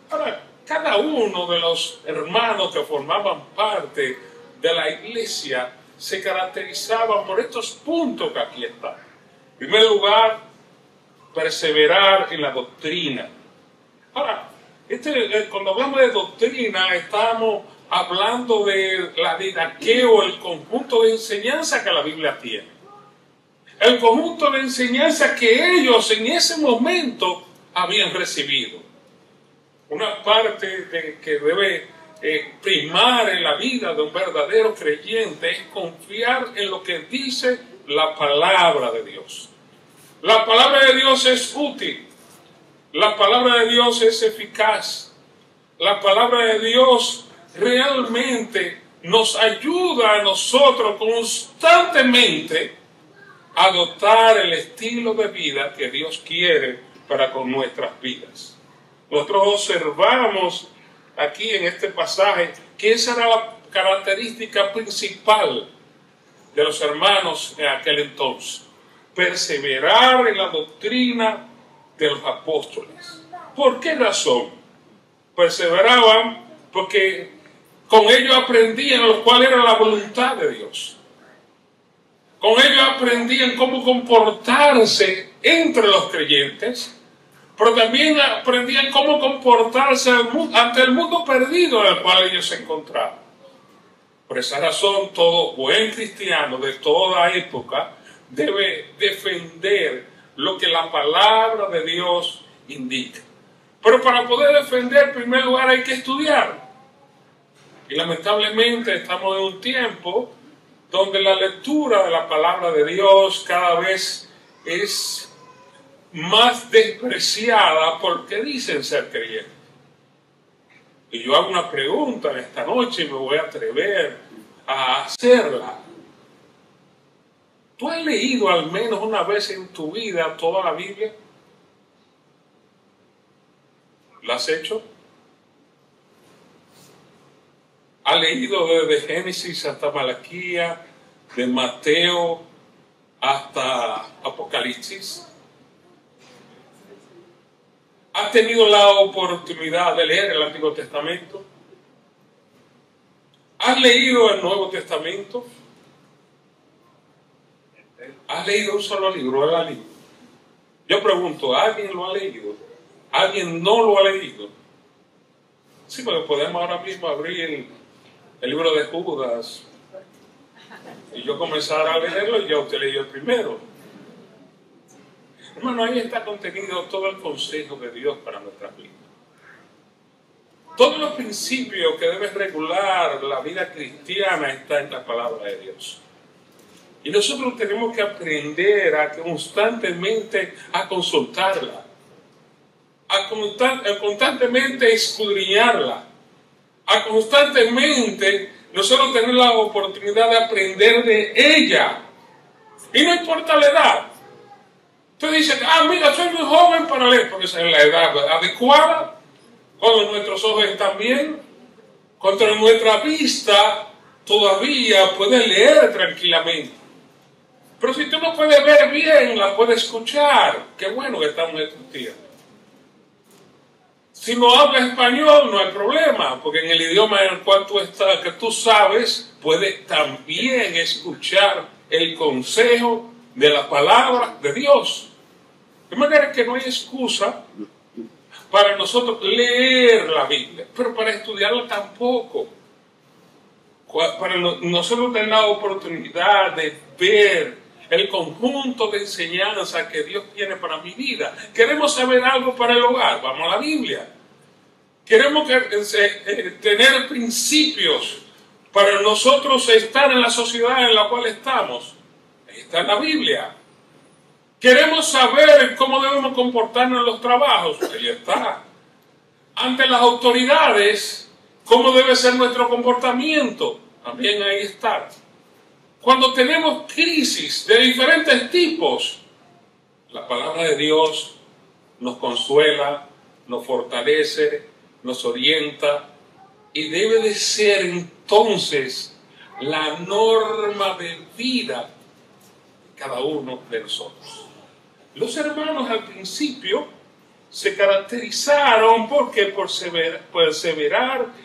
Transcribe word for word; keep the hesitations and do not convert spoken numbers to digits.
Ahora, cada uno de los hermanos que formaban parte de la iglesia se caracterizaban por estos puntos que aquí están. En primer lugar, perseverar en la doctrina. Ahora, este, cuando hablamos de doctrina, estamos hablando de la didaqueo, el conjunto de enseñanza que la Biblia tiene. El conjunto de enseñanza que ellos en ese momento habían recibido. Una parte de, que debe eh, primar en la vida de un verdadero creyente es confiar en lo que dice la palabra de Dios. La palabra de Dios es útil. La palabra de Dios es eficaz. La palabra de Dios realmente nos ayuda a nosotros constantemente a adoptar el estilo de vida que Dios quiere para con nuestras vidas. Nosotros observamos aquí en este pasaje que esa era la característica principal de los hermanos en aquel entonces. Perseverar en la doctrina de los apóstoles. ¿Por qué razón? Perseveraban porque con ellos aprendían lo cual era la voluntad de Dios. Con ellos aprendían cómo comportarse entre los creyentes, pero también aprendían cómo comportarse ante el mundo perdido en el cual ellos se encontraban. Por esa razón, todo buen cristiano de toda época debe defender lo que la palabra de Dios indica. Pero para poder defender, en primer lugar, hay que estudiar. Y lamentablemente estamos en un tiempo donde la lectura de la palabra de Dios cada vez es más despreciada porque dicen ser creyentes. Y yo hago una pregunta en esta noche y me voy a atrever a hacerla. ¿Tú has leído al menos una vez en tu vida toda la Biblia? ¿La has hecho? ¿Has leído desde Génesis hasta Malaquía, de Mateo hasta Apocalipsis? ¿Has tenido la oportunidad de leer el Antiguo Testamento? ¿Has leído el Nuevo Testamento? ¿Has leído un solo libro? ¿La libro? Yo pregunto, ¿alguien lo ha leído? ¿Alguien no lo ha leído? Sí, porque podemos ahora mismo abrir el, el libro de Judas y yo comenzar a leerlo y ya usted leyó el primero. Hermano, ahí está contenido todo el consejo de Dios para nuestras vidas. Todos los principios que deben regular la vida cristiana están en la palabra de Dios. Y nosotros tenemos que aprender a constantemente a consultarla, a, constant, a constantemente escudriñarla, a constantemente nosotros tener la oportunidad de aprender de ella. Y no importa la edad. Usted dice, ah, mira, soy muy joven para leer, porque esa es la edad adecuada, cuando nuestros ojos están bien, cuando nuestra vista todavía puede leer tranquilamente. Pero si tú no puedes ver bien, la puedes escuchar. Qué bueno que estamos en estos días. Si no hablas español, no hay problema, porque en el idioma en el cual tú estás, que tú sabes, puedes también escuchar el consejo de la palabra de Dios. De manera que no hay excusa para nosotros leer la Biblia, pero para estudiarla tampoco. Para nosotros tener la oportunidad de ver el conjunto de enseñanzas que Dios tiene para mi vida. Queremos saber algo para el hogar, vamos a la Biblia. Queremos que, eh, tener principios para nosotros estar en la sociedad en la cual estamos. Ahí está en la Biblia. Queremos saber cómo debemos comportarnos en los trabajos. Ahí está. Ante las autoridades, cómo debe ser nuestro comportamiento. También ahí está. Cuando tenemos crisis de diferentes tipos, la palabra de Dios nos consuela, nos fortalece, nos orienta y debe de ser entonces la norma de vida de cada uno de nosotros. Los hermanos al principio se caracterizaron porque por perseverar